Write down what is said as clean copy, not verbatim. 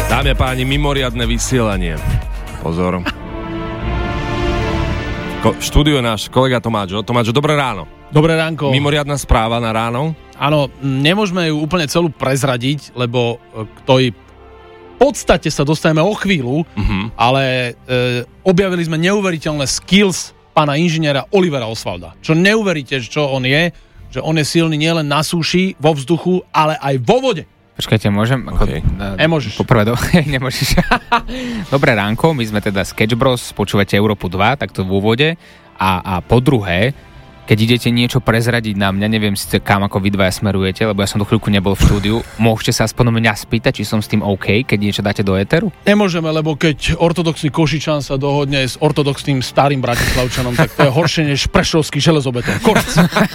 Dámy a páni, mimoriadne vysielanie. Pozor. V štúdiu náš kolega Tomáčo. Tomáčo, dobré ráno. Dobré ránko. Mimoriadna správa na ráno. Áno, nemôžeme ju úplne celú prezradiť, lebo k tej podstate sa dostaneme o chvíľu, ale objavili sme neuveriteľné skills pána inžiniera Olivera Osvalda. Čo neuveríte, čo on je, že on je silný nielen na súši, vo vzduchu, ale aj vo vode. Počkajte, môžem? Okay. Nemôžeš. Poprvé, nemôžeš. Dobré ránko, my sme teda Sketch Bros, počúvate Európu 2, takto v úvode. A po druhé, keď idete niečo prezradiť na mňa, neviem síce kam ako vy dvaja smerujete, lebo ja som do chvíľku nebol v štúdiu, môžete sa aspoň mňa spýtať, či som s tým OK, keď niečo dáte do éteru? Nemôžeme, lebo keď ortodoxný Košičan sa dohodne s ortodoxným starým Bratislavčanom, tak to je horšie než prešovský železobetón. Konec.